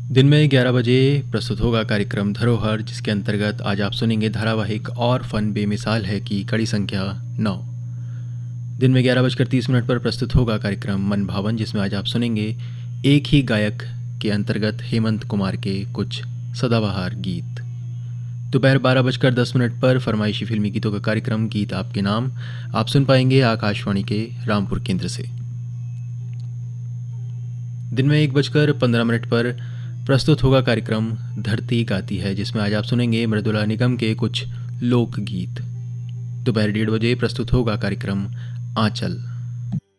दिन में 11 बजे प्रस्तुत होगा कार्यक्रम धरोहर, जिसके अंतर्गत आज आप सुनेंगे धारावाहिक और फन बेमिसाल है की कड़ी संख्या 9। दिन में 11:30 पर प्रस्तुत होगा कार्यक्रम मन भावन, जिसमें आज आप सुनेंगे एक ही गायक के अंतर्गत हेमंत कुमार के कुछ सदाबहार गीत। दोपहर 12:10 पर फरमाइशी फिल्मी गीतों का कार्यक्रम गीत आपके नाम आप सुन पाएंगे आकाशवाणी के रामपुर केंद्र से। दिन में 1:15 पर प्रस्तुत होगा कार्यक्रम धरती गाती है, जिसमें आज आप सुनेंगे मृदुला निगम के कुछ लोकगीत। दोपहर 1:30 बजे प्रस्तुत होगा कार्यक्रम आंचल।